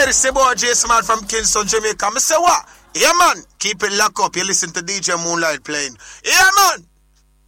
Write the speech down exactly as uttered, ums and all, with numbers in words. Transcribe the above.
Yeah, this is boy Jason Man from Kingston, Jamaica. I say what? Yeah, man. Keep it locked up. You listen to D J Moonlight playing. Yeah, man.